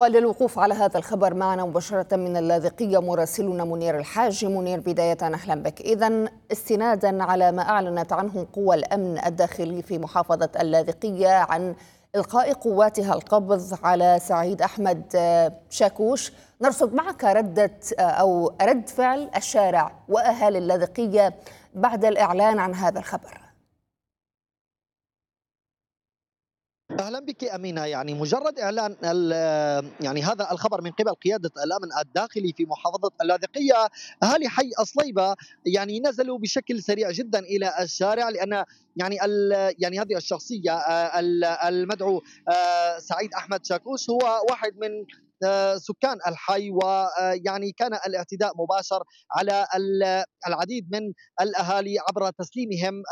وللوقوف على هذا الخبر معنا مباشرة من اللاذقية مراسلنا منير الحاج. منير، بداية أهلا بك. إذن استنادا على ما أعلنت عنه قوى الأمن الداخلي في محافظة اللاذقية عن إلقاء قواتها القبض على سعيد أحمد شاكوش، نرصد معك رد فعل الشارع وأهالي اللاذقية بعد الإعلان عن هذا الخبر. اهلا بك امينه. مجرد اعلان هذا الخبر من قبل قياده الامن الداخلي في محافظه اللاذقيه، اهالي حي اصليبه نزلوا بشكل سريع جدا الى الشارع، لان هذه الشخصيه المدعو سعيد احمد شاكوش هو واحد من سكان الحي، كان الاعتداء مباشر على العديد من الاهالي عبر تسليمهم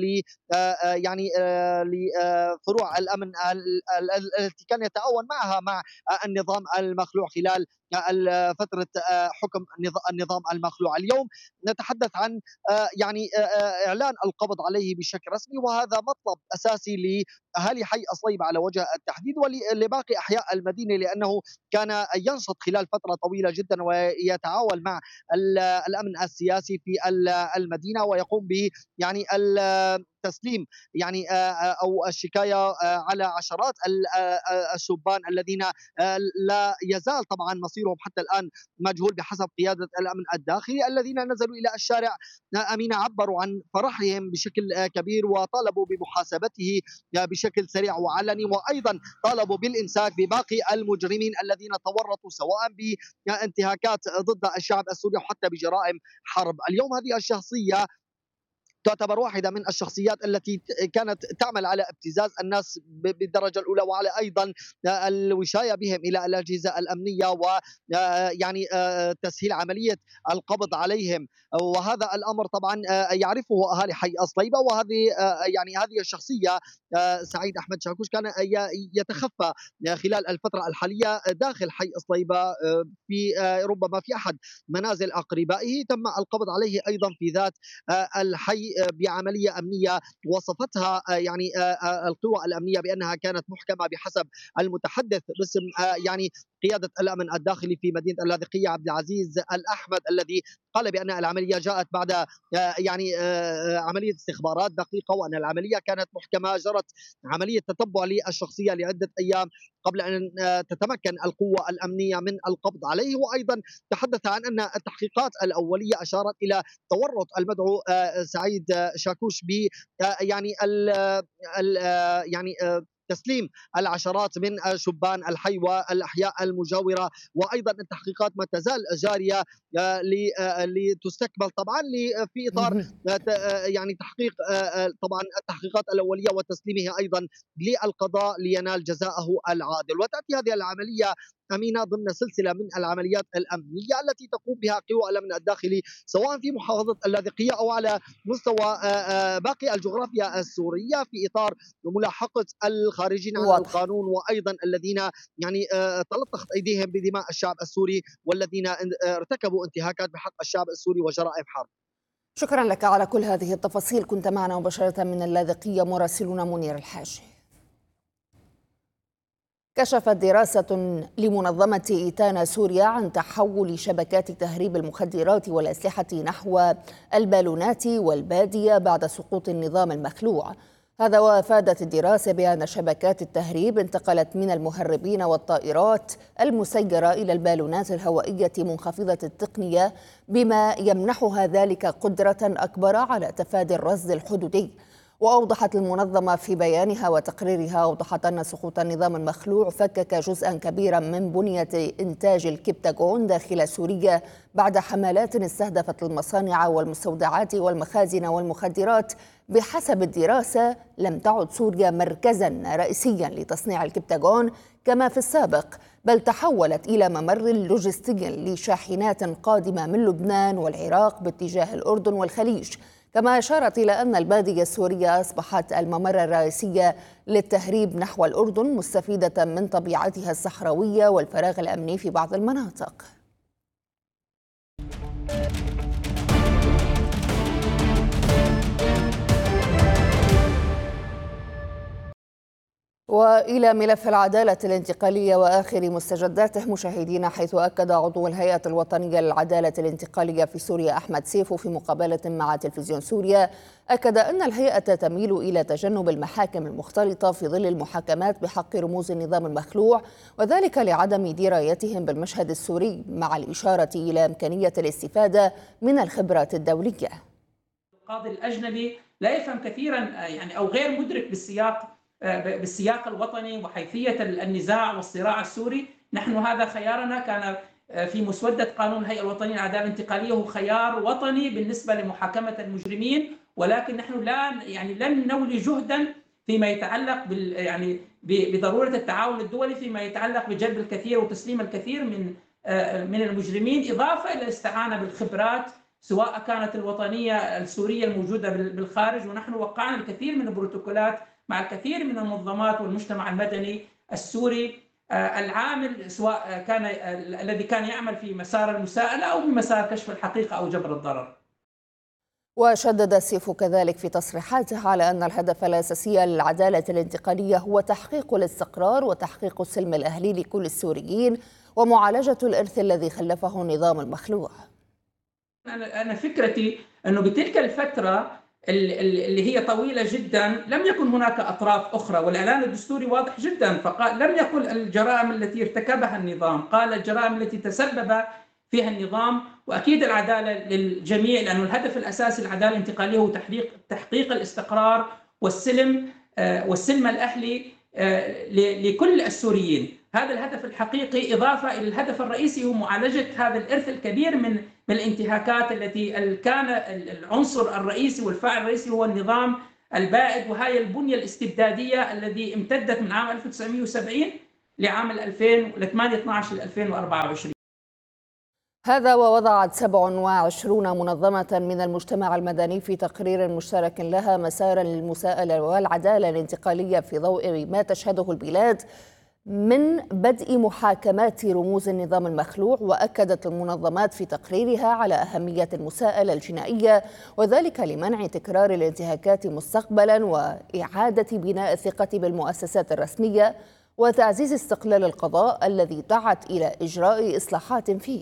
لفروع الامن التي كان يتعاون معها مع النظام المخلوع خلال فتره حكم النظام المخلوع. اليوم نتحدث عن اعلان القبض عليه بشكل رسمي، وهذا مطلب اساسي لاهالي حي اصليب على وجه التحديد ولباقي احياء المدينه، لانه كان ينشط خلال فتره طويله جدا ويتعاون مع الامن السياسي في المدينه، ويقوم ب تسليم او الشكايه على عشرات الشبان الذين لا يزال طبعا مصيرهم حتى الان مجهول بحسب قياده الامن الداخلي، الذين نزلوا الى الشارع امين عبروا عن فرحهم بشكل كبير وطالبوا بمحاسبته بشكل سريع وعلني، وايضا طالبوا بالامساك بباقي المجرمين الذين تورطوا سواء بانتهاكات ضد الشعب السوري وحتى بجرائم حرب. اليوم هذه الشخصيه تعتبر واحدة من الشخصيات التي كانت تعمل على ابتزاز الناس بالدرجة الأولى، وعلى أيضا الوشاية بهم إلى الأجهزة الأمنية تسهيل عملية القبض عليهم. وهذا الأمر طبعا يعرفه أهالي حي أصليبة، وهذه هذه الشخصية سعيد أحمد شاكوش كان يتخفى خلال الفترة الحالية داخل حي أصليبة في ربما في أحد منازل أقربائه. تم القبض عليه أيضا في ذات الحي بعملية أمنية وصفتها القوى الأمنية بأنها كانت محكمة بحسب المتحدث باسم قيادة الأمن الداخلي في مدينة اللاذقية عبد العزيز الأحمد، الذي قال بأن العملية جاءت بعد عملية استخبارات دقيقة، وأن العملية كانت محكمة. جرت عملية تتبع للشخصية لعدة أيام قبل أن تتمكن القوة الأمنية من القبض عليه. وأيضا تحدث عن أن التحقيقات الأولية أشارت إلى تورط المدعو سعيد شاكوش ب تسليم العشرات من شبان الحي والأحياء المجاورة، وأيضا التحقيقات ما تزال جارية لتستكمل طبعا في إطار تحقيق طبعا التحقيقات الأولية وتسليمه أيضا للقضاء لينال جزاءه العادل. وتأتي هذه العملية أمينة ضمن سلسلة من العمليات الأمنية التي تقوم بها قوى الأمن الداخلي سواء في محافظة اللاذقية أو على مستوى باقي الجغرافيا السورية، في إطار ملاحقة الخارجين عن القانون، وأيضا الذين تلطخت أيديهم بدماء الشعب السوري والذين ارتكبوا انتهاكات بحق الشعب السوري وجرائم حرب. شكرا لك على كل هذه التفاصيل. كنت معنا مباشرة من اللاذقية مراسلنا منير الحاج. كشفت دراسة لمنظمة إيتانا سوريا عن تحول شبكات تهريب المخدرات والأسلحة نحو البالونات والبادية بعد سقوط النظام المخلوع. هذا وافادت الدراسة بأن شبكات التهريب انتقلت من المهربين والطائرات المسيرة إلى البالونات الهوائية منخفضة التقنية، بما يمنحها ذلك قدرة أكبر على تفادي الرصد الحدودي. وأوضحت المنظمة في بيانها وتقريرها أن سقوط النظام المخلوع فكك جزءا كبيرا من بنية إنتاج الكبتاغون داخل سوريا بعد حملات استهدفت المصانع والمستودعات والمخازن والمخدرات. بحسب الدراسة لم تعد سوريا مركزا رئيسيا لتصنيع الكبتاغون كما في السابق، بل تحولت إلى ممر لوجستي لشاحنات قادمة من لبنان والعراق باتجاه الأردن والخليج. كما أشارت إلى أن البادية السورية أصبحت الممر الرئيسي للتهريب نحو الأردن، مستفيدة من طبيعتها الصحراوية والفراغ الأمني في بعض المناطق. وإلى ملف العدالة الانتقالية وآخر مستجداته مشاهدينا، حيث أكد عضو الهيئة الوطنية للعدالة الانتقالية في سوريا أحمد سيفو في مقابلة مع تلفزيون سوريا، أكد أن الهيئة تميل إلى تجنب المحاكم المختلطة في ظل المحاكمات بحق رموز النظام المخلوع، وذلك لعدم درايتهم بالمشهد السوري، مع الإشارة إلى إمكانية الاستفادة من الخبرات الدولية. القاضي الأجنبي لا يفهم كثيرا أو غير مدرك بالسياق الوطني وحيثية النزاع والصراع السوري. نحن هذا خيارنا كان في مسودة قانون الهيئة الوطنية للعدالة الانتقالية، هو خيار وطني بالنسبة لمحاكمة المجرمين، ولكن نحن لن نولي جهدا فيما يتعلق بضرورة التعاون الدولي فيما يتعلق بجلب الكثير وتسليم الكثير من المجرمين، إضافة إلى الاستعانة بالخبرات سواء كانت الوطنية السورية الموجودة بالخارج. ونحن وقعنا الكثير من البروتوكولات مع الكثير من المنظمات والمجتمع المدني السوري العامل، سواء كان الذي كان يعمل في مسار المساءلة أو بمسار كشف الحقيقة أو جبر الضرر. وشدد سيفو كذلك في تصريحاته على أن الهدف الأساسي للعدالة الانتقالية هو تحقيق الاستقرار وتحقيق السلم الأهلي لكل السوريين ومعالجة الإرث الذي خلفه النظام المخلوع. أنا فكرتي أنه بتلك الفترة اللي هي طويلة جدا لم يكن هناك أطراف أخرى، والإعلان الدستوري واضح جدا، فقال لم يقل الجرائم التي ارتكبها النظام، قال الجرائم التي تسبب فيها النظام. وأكيد العدالة للجميع، لأنه الهدف الأساسي للعدالة الانتقالية هو تحقيق الاستقرار والسلم الأهلي لكل السوريين. هذا الهدف الحقيقي، إضافة إلى الهدف الرئيسي هو معالجة هذا الإرث الكبير من الانتهاكات التي كان العنصر الرئيسي والفاعل الرئيسي هو النظام البائد، وهي البنية الاستبدادية التي امتدت من عام 1970 لعام 2012 هذا ووضعت 27 منظمة من المجتمع المدني في تقرير مشترك لها مسارا للمساءلة والعدالة الانتقالية في ضوء ما تشهده البلاد من بدء محاكمات رموز النظام المخلوع. وأكدت المنظمات في تقريرها على أهمية المساءلة الجنائية، وذلك لمنع تكرار الانتهاكات مستقبلا وإعادة بناء الثقة بالمؤسسات الرسمية وتعزيز استقلال القضاء الذي دعت إلى إجراء إصلاحات فيه.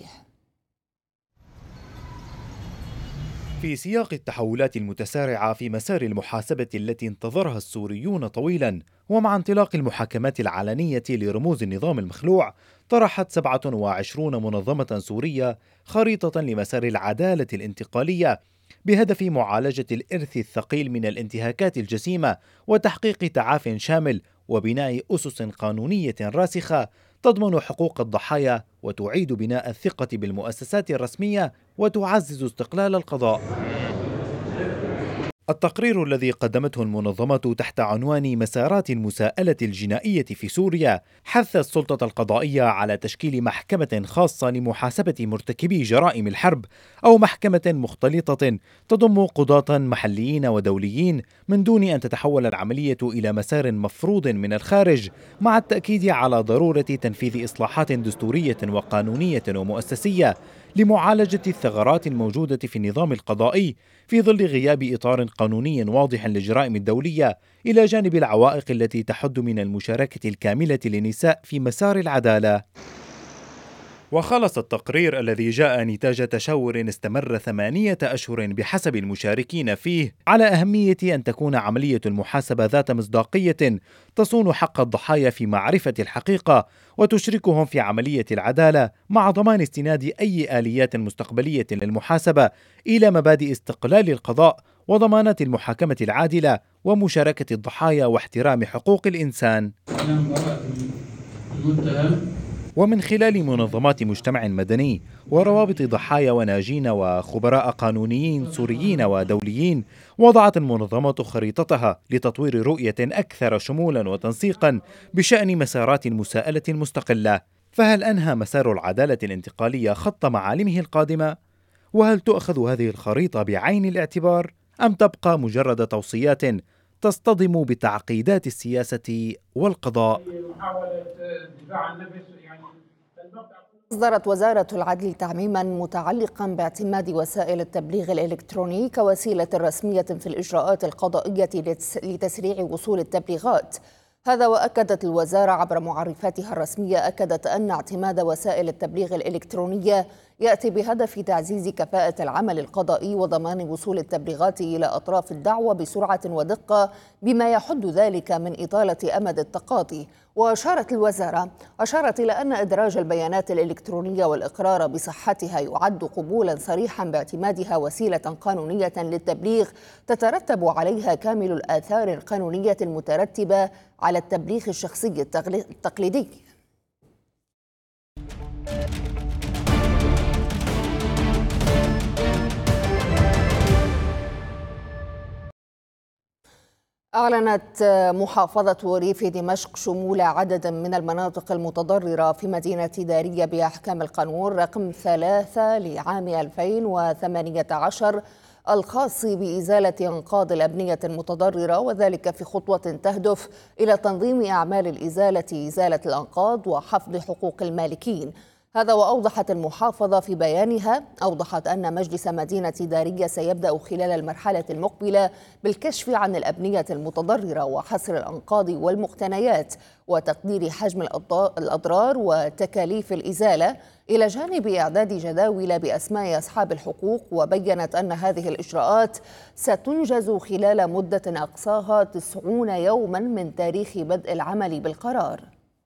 في سياق التحولات المتسارعة في مسار المحاسبة التي انتظرها السوريون طويلا، ومع انطلاق المحاكمات العلنية لرموز النظام المخلوع، طرحت 27 منظمة سورية خريطة لمسار العدالة الانتقالية بهدف معالجة الإرث الثقيل من الانتهاكات الجسيمة وتحقيق تعاف شامل وبناء أسس قانونية راسخة تضمن حقوق الضحايا وتعيد بناء الثقة بالمؤسسات الرسمية وتعزز استقلال القضاء. التقرير الذي قدمته المنظمة تحت عنوان مسارات المساءلة الجنائية في سوريا حث السلطة القضائية على تشكيل محكمة خاصة لمحاسبة مرتكبي جرائم الحرب أو محكمة مختلطة تضم قضاة محليين ودوليين من دون أن تتحول العملية إلى مسار مفروض من الخارج، مع التأكيد على ضرورة تنفيذ إصلاحات دستورية وقانونية ومؤسسية لمعالجة الثغرات الموجودة في النظام القضائي في ظل غياب إطار قانوني واضح للجرائم الدولية، إلى جانب العوائق التي تحد من المشاركة الكاملة للنساء في مسار العدالة. وخلص التقرير الذي جاء نتاج تشاور استمر 8 أشهر بحسب المشاركين فيه على أهمية أن تكون عملية المحاسبة ذات مصداقية تصون حق الضحايا في معرفة الحقيقة وتشركهم في عملية العدالة، مع ضمان استناد أي آليات مستقبلية للمحاسبة إلى مبادئ استقلال القضاء وضمانات المحاكمة العادلة ومشاركة الضحايا واحترام حقوق الإنسان. ومن خلال منظمات مجتمع مدني وروابط ضحايا وناجين وخبراء قانونيين سوريين ودوليين، وضعت المنظمة خريطتها لتطوير رؤية أكثر شمولا وتنسيقا بشأن مسارات المساءلة المستقلة. فهل أنهى مسار العدالة الانتقالية خط معالمه القادمة؟ وهل تؤخذ هذه الخريطة بعين الاعتبار أم تبقى مجرد توصيات تصطدم بتعقيدات السياسة والقضاء؟ أصدرت وزارة العدل تعميما متعلقا باعتماد وسائل التبليغ الإلكتروني كوسيلة رسمية في الإجراءات القضائية لتسريع وصول التبليغات، هذا وأكدت الوزارة عبر معرفاتها الرسمية أن اعتماد وسائل التبليغ الإلكترونية يأتي بهدف تعزيز كفاءة العمل القضائي وضمان وصول التبليغات إلى أطراف الدعوة بسرعة ودقة بما يحد ذلك من إطالة أمد التقاضي. وأشارت الوزارة إلى أن إدراج البيانات الإلكترونية والإقرار بصحتها يعد قبولا صريحا باعتمادها وسيلة قانونية للتبليغ تترتب عليها كامل الآثار القانونية المترتبة على التبليغ الشخصي التقليدي. أعلنت محافظة ريف دمشق شمول عدد من المناطق المتضررة في مدينة دارية بأحكام القانون رقم 3 لعام 2018 الخاص بإزالة أنقاض الأبنية المتضررة، وذلك في خطوة تهدف إلى تنظيم أعمال إزالة الأنقاض وحفظ حقوق المالكين. هذا وأوضحت المحافظة في بيانها أن مجلس مدينة دارية سيبدأ خلال المرحلة المقبلة بالكشف عن الأبنية المتضررة وحصر الأنقاض والمقتنيات وتقدير حجم الأضرار وتكاليف الإزالة، إلى جانب إعداد جداول بأسماء أصحاب الحقوق. وبيّنت أن هذه الإجراءات ستنجز خلال مدة أقصاها 90 يوما من تاريخ بدء العمل بالقرار.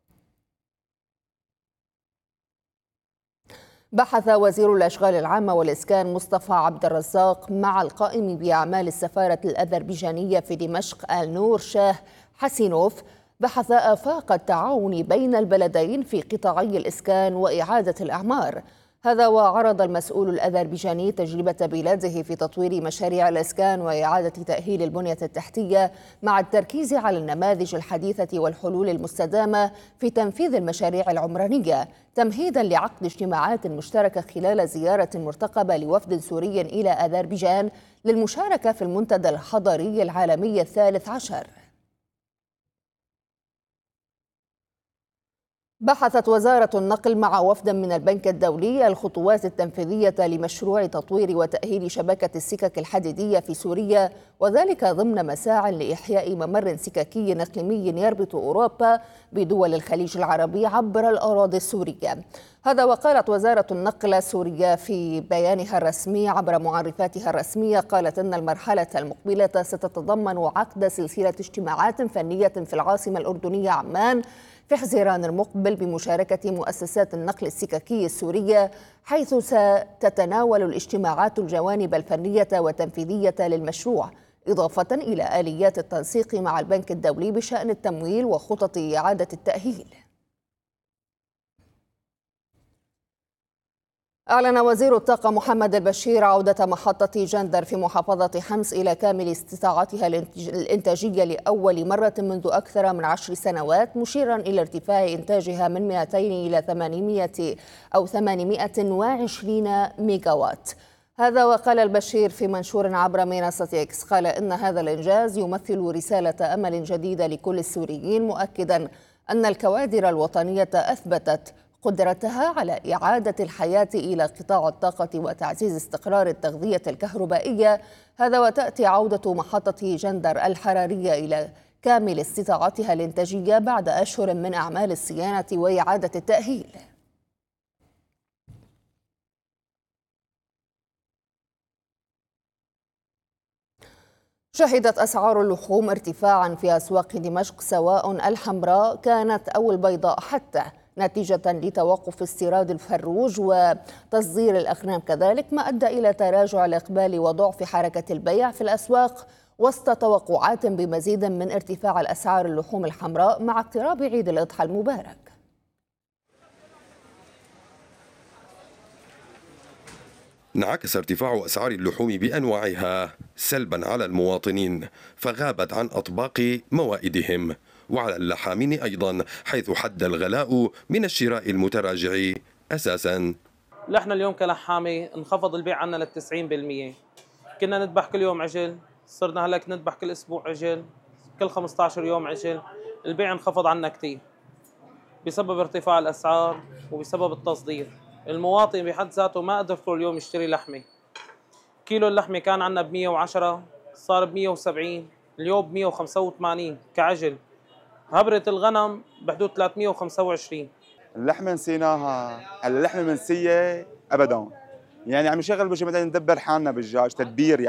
بحث وزير الأشغال العامة والإسكان مصطفى عبد الرزاق مع القائم بأعمال السفارة الأذربيجانية في دمشق النور شاه حسينوف بحث آفاق التعاون بين البلدين في قطاعي الإسكان وإعادة الأعمار. هذا وعرض المسؤول الأذربيجاني تجربة بلاده في تطوير مشاريع الإسكان وإعادة تأهيل البنية التحتية مع التركيز على النماذج الحديثة والحلول المستدامة في تنفيذ المشاريع العمرانية، تمهيدا لعقد اجتماعات مشتركة خلال زيارة مرتقبة لوفد سوري إلى أذربيجان للمشاركة في المنتدى الحضري العالمي 13. بحثت وزارة النقل مع وفد من البنك الدولي الخطوات التنفيذية لمشروع تطوير وتأهيل شبكة السكك الحديدية في سوريا، وذلك ضمن مساع لإحياء ممر سككي إقليمي يربط أوروبا بدول الخليج العربي عبر الأراضي السورية. هذا وقالت وزارة النقل السورية في بيانها الرسمي عبر معرفاتها الرسمية، قالت أن المرحلة المقبلة ستتضمن عقد سلسلة اجتماعات فنية في العاصمة الأردنية عمان في حزيران المقبل بمشاركة مؤسسات النقل السككي السورية، حيث ستتناول الاجتماعات الجوانب الفنية والتنفيذية للمشروع، إضافة إلى آليات التنسيق مع البنك الدولي بشأن التمويل وخطط إعادة التأهيل. أعلن وزير الطاقة محمد البشير عودة محطة جندر في محافظة حمص إلى كامل استطاعتها الإنتاجية لأول مرة منذ أكثر من 10 سنوات، مشيرا إلى ارتفاع إنتاجها من 200 إلى 820 ميجاوات. هذا وقال البشير في منشور عبر منصة إكس، قال إن هذا الإنجاز يمثل رسالة أمل جديدة لكل السوريين، مؤكدا أن الكوادر الوطنية أثبتت قدرتها على إعادة الحياة إلى قطاع الطاقة وتعزيز استقرار التغذية الكهربائية. هذا وتأتي عودة محطة جندر الحرارية إلى كامل استطاعتها الإنتاجية بعد أشهر من أعمال الصيانة وإعادة التأهيل. شهدت أسعار اللحوم ارتفاعا في أسواق دمشق سواء الحمراء كانت أو البيضاء، حتى نتيجة لتوقف استيراد الفروج وتصدير الأغنام، كذلك ما أدى إلى تراجع الإقبال وضعف حركة البيع في الأسواق وسط توقعات بمزيد من ارتفاع الأسعار اللحوم الحمراء مع اقتراب عيد الأضحى المبارك. انعكس ارتفاع أسعار اللحوم بأنواعها سلبا على المواطنين، فغابت عن أطباق موائدهم، وعلى اللحامين أيضا، حيث حد الغلاء من الشراء المتراجع أساسا. نحن اليوم كلحامة انخفض البيع عنا ل 90%. كنا نذبح كل يوم عجل، صرنا هلأ نذبح كل أسبوع عجل، كل 15 يوم عجل. البيع انخفض عنا كثير بسبب ارتفاع الأسعار وبسبب التصدير. المواطن بحد ذاته ما قدر كل يوم يشتري لحمة. كيلو اللحمة كان عنا ب 110 صار ب 170، اليوم ب 185 كعجل. هبرة الغنم بحدود 325. اللحمة نسيناها، هلا اللحمة منسية أبداً. يعني عم نشغل بشي بدنا ندبر حالنا بالدجاج تدبير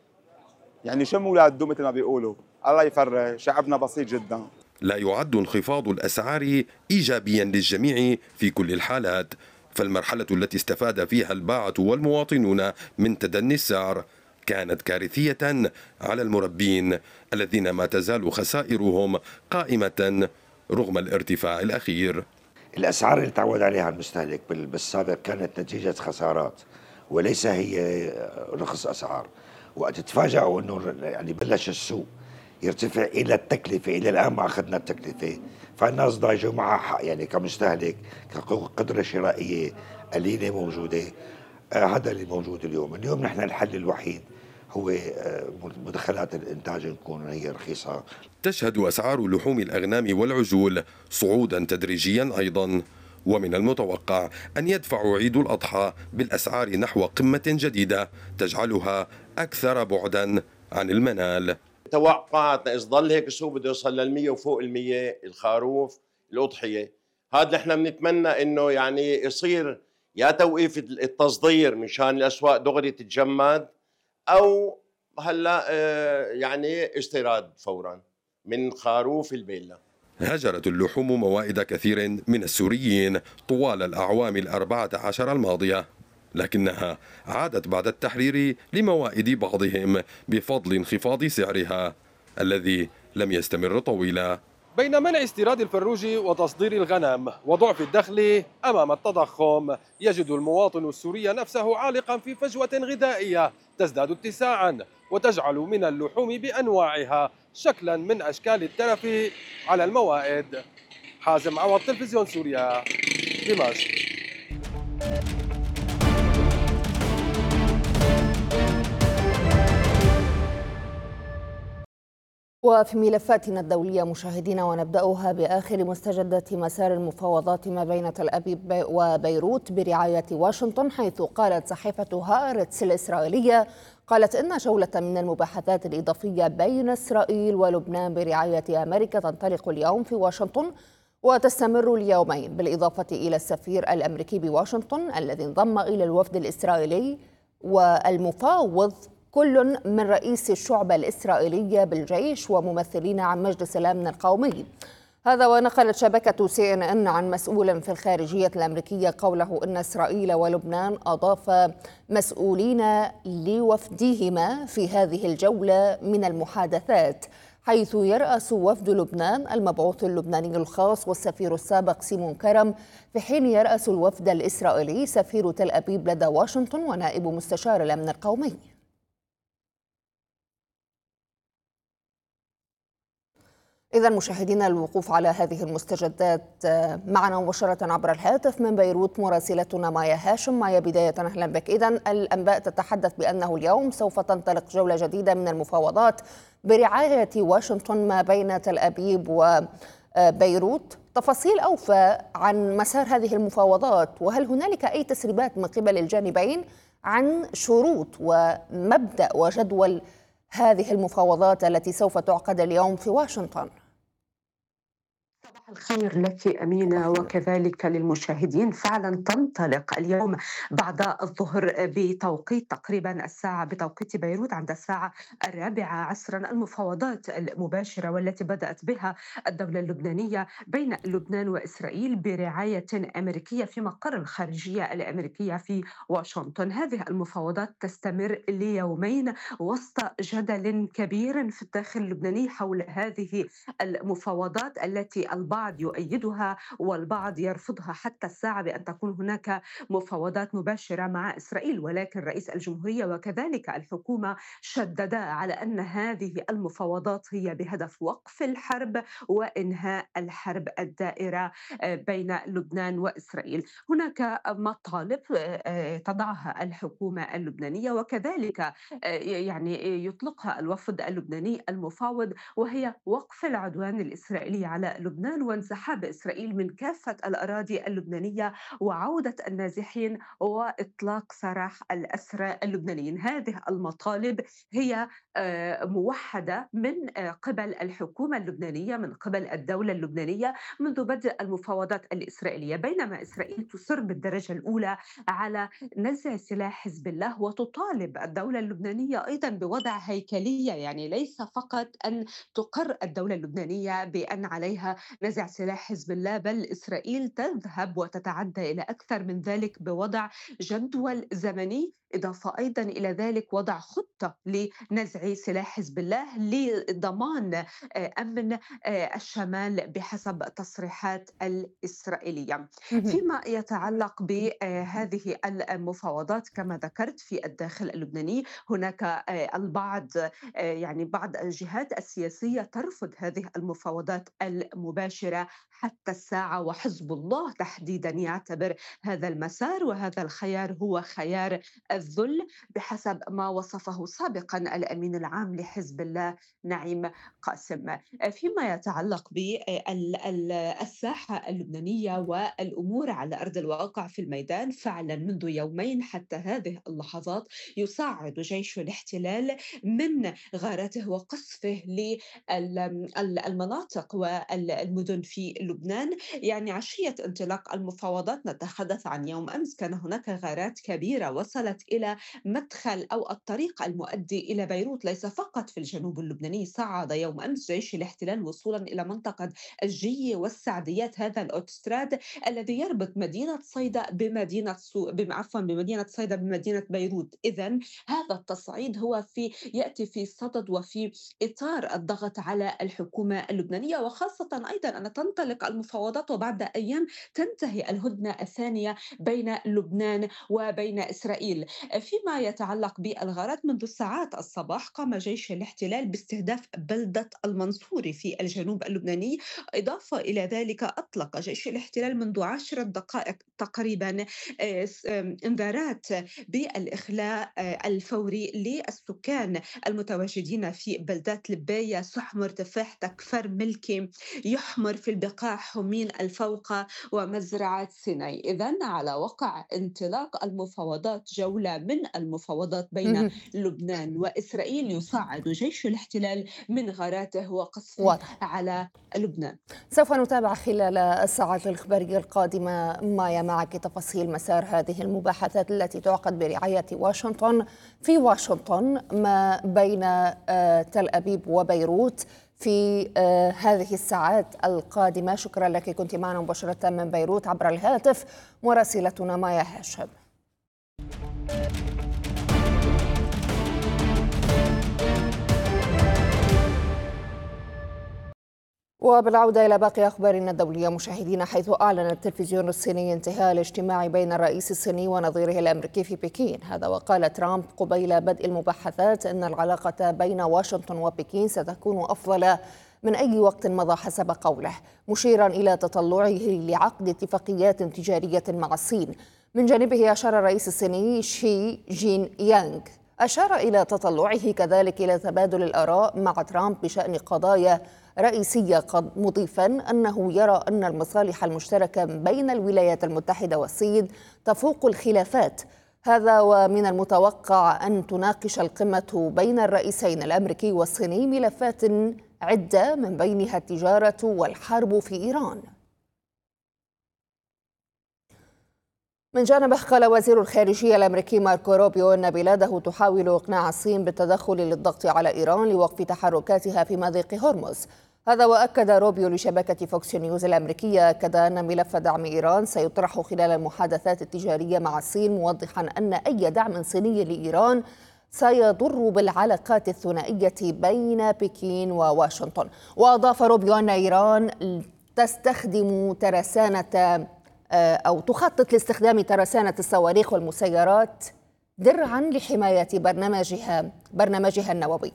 يعني شم ولاد دو مثل ما بيقولوا. الله يفرج، شعبنا بسيط جدا. لا يعد انخفاض الأسعار إيجابيا للجميع في كل الحالات، فالمرحلة التي استفاد فيها الباعة والمواطنون من تدني السعر كانت كارثية على المربين الذين ما تزال خسائرهم قائمة رغم الارتفاع الأخير. الأسعار اللي تعود عليها المستهلك بالسابق كانت نتيجة خسارات وليس هي رخص أسعار. وقت تفاجئوا أنه يعني بلش السوق يرتفع إلى التكلفة، إلى الآن ما أخذنا التكلفة، فالناس ضايجوا معها حق يعني كمستهلك كقدرة شرائية قليلة موجودة. هذا اللي موجود اليوم نحن الحل الوحيد هو مدخلات الإنتاج تكون هي رخيصة. تشهد أسعار لحوم الأغنام والعجول صعودا تدريجيا أيضا، ومن المتوقع أن يدفع عيد الأضحى بالأسعار نحو قمة جديدة تجعلها أكثر بعدا عن المنال. توقعاتنا إذا ظل هيك السوق بده يوصل لل100 وفوق ال100 الخروف الأضحية، هذا نحن بنتمنى إنه يعني يصير يا توقيف التصدير مشان الأسواق دغري تتجمد، أو هلا يعني استيراد فورا من خروف البيلا. هجرت اللحوم موائد كثير من السوريين طوال الأعوام 14 الماضية، لكنها عادت بعد التحرير لموائد بعضهم بفضل انخفاض سعرها الذي لم يستمر طويلا. بين منع استيراد الفروج وتصدير الغنم وضعف الدخل أمام التضخم، يجد المواطن السوري نفسه عالقا في فجوة غذائية تزداد اتساعا وتجعل من اللحوم بأنواعها شكلا من أشكال الترف على الموائد. حازم عوض، تلفزيون سوريا، دمشق. وفي ملفاتنا الدولية مشاهدينا، ونبدأها بآخر مستجدات مسار المفاوضات ما بين تل أبيب وبيروت برعاية واشنطن، حيث قالت صحيفة هارتس الإسرائيلية إن جولة من المباحثات الإضافية بين إسرائيل ولبنان برعاية أمريكا تنطلق اليوم في واشنطن وتستمر ليومين، بالإضافة إلى السفير الأمريكي بواشنطن الذي انضم إلى الوفد الإسرائيلي والمفاوض كل من رئيس الشعبة الإسرائيلية بالجيش وممثلين عن مجلس الأمن القومي. هذا ونقلت شبكة CNN عن مسؤول في الخارجية الأمريكية قوله إن إسرائيل ولبنان أضاف مسؤولين لوفدهما في هذه الجولة من المحادثات، حيث يرأس وفد لبنان المبعوث اللبناني الخاص والسفير السابق سيمون كرم، في حين يرأس الوفد الإسرائيلي سفير تل أبيب لدى واشنطن ونائب مستشار الأمن القومي. إذا مشاهدينا، الوقوف على هذه المستجدات معنا مباشرة عبر الهاتف من بيروت مراسلتنا مايا هاشم. مايا، بداية أهلا بك. إذا الأنباء تتحدث بأنه اليوم سوف تنطلق جولة جديدة من المفاوضات برعاية واشنطن ما بين تل أبيب وبيروت. تفاصيل أوفى عن مسار هذه المفاوضات، وهل هنالك أي تسريبات من قبل الجانبين عن شروط ومبدأ وجدول هذه المفاوضات التي سوف تعقد اليوم في واشنطن؟ صباح الخير لك أمينة وكذلك للمشاهدين. فعلا تنطلق اليوم بعد الظهر بتوقيت تقريبا الساعة بتوقيت بيروت عند الساعة 4 المفاوضات المباشرة والتي بدأت بها الدولة اللبنانية بين لبنان وإسرائيل برعاية أمريكية في مقر الخارجية الأمريكية في واشنطن. هذه المفاوضات تستمر ليومين وسط جدل كبير في الداخل اللبناني حول هذه المفاوضات التي البعض يؤيدها والبعض يرفضها حتى الساعة بأن تكون هناك مفاوضات مباشرة مع إسرائيل، ولكن رئيس الجمهورية وكذلك الحكومة شددا على أن هذه المفاوضات هي بهدف وقف الحرب وإنهاء الحرب الدائرة بين لبنان وإسرائيل. هناك مطالب تضعها الحكومة اللبنانية وكذلك يعني يطلقها الوفد اللبناني المفاوض، وهي وقف العدوان الإسرائيلي على لبنان وانسحاب إسرائيل من كافة الأراضي اللبنانية وعودة النازحين وإطلاق سراح الأسرى اللبنانيين. هذه المطالب هي موحدة من قبل الحكومة اللبنانية، من قبل الدولة اللبنانية منذ بدء المفاوضات الإسرائيلية، بينما إسرائيل تصر بالدرجة الأولى على نزع سلاح حزب الله وتطالب الدولة اللبنانية أيضا بوضع هيكلية، يعني ليس فقط أن تقر الدولة اللبنانية بأن عليها نزع سلاح حزب الله، بل إسرائيل تذهب وتتعدى إلى أكثر من ذلك بوضع جدول زمني، إضافة أيضا إلى ذلك وضع خطة لنزع سلاح حزب الله لضمان أمن الشمال بحسب تصريحات الإسرائيلية. فيما يتعلق بهذه المفاوضات كما ذكرت في الداخل اللبناني هناك البعض، يعني بعض الجهات السياسية ترفض هذه المفاوضات المباشرة حتى الساعة، وحزب الله تحديدا يعتبر هذا المسار وهذا الخيار هو خيار الذل بحسب ما وصفه سابقا الأمين العام لحزب الله نعيم قاسم. فيما يتعلق بالساحة اللبنانية والأمور على أرض الواقع في الميدان، فعلا منذ يومين حتى هذه اللحظات يصعد جيش الاحتلال من غارته وقصفه للمناطق والمدن في لبنان. يعني عشية انطلاق المفاوضات نتحدث عن يوم أمس كان هناك غارات كبيرة وصلت إلى مدخل أو الطريق المؤدي إلى بيروت، ليس فقط في الجنوب اللبناني. صعد يوم أمس جيش الاحتلال وصولا إلى منطقة الجية والسعديات، هذا الأوتوستراد الذي يربط مدينة صيدا بمدينة بيروت. إذن هذا التصعيد هو يأتي في صدد وفي إطار الضغط على الحكومة اللبنانية، وخاصة أيضا أن تنطلق المفاوضات وبعد أيام تنتهي الهدنة الثانية بين لبنان وبين إسرائيل. فيما يتعلق بالغارات، منذ ساعات الصباح قام جيش الاحتلال باستهداف بلدة المنصوري في الجنوب اللبناني. إضافة إلى ذلك أطلق جيش الاحتلال منذ 10 دقائق تقريبا انذارات بالإخلاء الفوري للسكان المتواجدين في بلدات لباية، سحمر، تفاح، تكفر، ملكي، يحمر في البقاع، حمين، الفوقة ومزرعة سيناء. إذن على وقع انطلاق المفاوضات، جولة من المفاوضات بين لبنان وإسرائيل، يصعد جيش الاحتلال من غاراته وقصفه على لبنان. سوف نتابع خلال الساعات الإخبارية القادمة مايا معك تفاصيل مسار هذه المباحثات التي تعقد برعاية واشنطن في واشنطن ما بين تل أبيب وبيروت في هذه الساعات القادمة. شكرا لك، كنت معنا مباشرة من بيروت عبر الهاتف مراسلتنا مايا هاشم. وبالعودة إلى باقي أخبارنا الدولية مشاهدينا، حيث أعلن التلفزيون الصيني انتهاء الاجتماع بين الرئيس الصيني ونظيره الأمريكي في بكين. هذا وقال ترامب قبيل بدء المباحثات أن العلاقة بين واشنطن وبكين ستكون أفضل من أي وقت مضى حسب قوله، مشيرا إلى تطلعه لعقد اتفاقيات تجارية مع الصين. من جانبه أشار الرئيس الصيني شي جين يانغ إلى تطلعه كذلك إلى تبادل الآراء مع ترامب بشأن قضايا رئيسية، قد مضيفا أنه يرى أن المصالح المشتركة بين الولايات المتحدة والصين تفوق الخلافات. هذا ومن المتوقع أن تناقش القمة بين الرئيسين الأمريكي والصيني ملفات عدة من بينها التجارة والحرب في إيران. من جانبه قال وزير الخارجية الأمريكي ماركو روبيو أن بلاده تحاول إقناع الصين بالتدخل للضغط على إيران لوقف تحركاتها في مضيق هرمز. هذا وأكد روبيو لشبكة فوكس نيوز الأمريكية أن ملف دعم إيران سيطرح خلال المحادثات التجارية مع الصين، موضحا أن أي دعم صيني لإيران سيضر بالعلاقات الثنائية بين بكين وواشنطن. وأضاف روبيو أن إيران تستخدم ترسانة أو تخطط لاستخدام ترسانة الصواريخ والمسيرات درعا لحماية برنامجها النووي.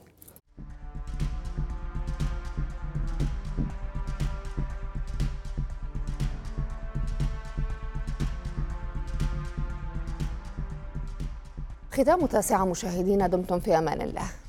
ختام 9 مشاهدينا، دمتم في أمان الله.